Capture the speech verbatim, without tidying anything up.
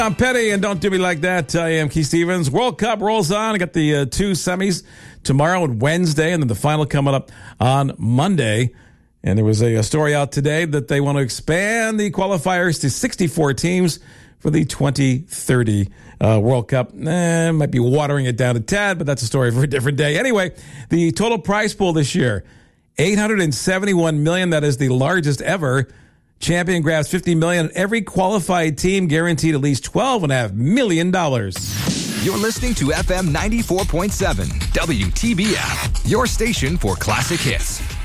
I'm Petty, and don't do me like that. I am Keith Stevens. World Cup rolls on. I got the uh, two semis tomorrow and Wednesday, and then the final coming up on Monday. And there was a, a story out today that they want to expand the qualifiers to sixty-four teams for the twenty thirty uh, World Cup. Eh, might be watering it down a tad, but that's a story for a different day. Anyway, the total prize pool this year, eight hundred seventy-one million dollars. That is the largest ever. Champion grabs fifty million dollars. Every qualified team guaranteed at least twelve point five million dollars. You're listening to F M ninety-four point seven, W T B F, your station for classic hits.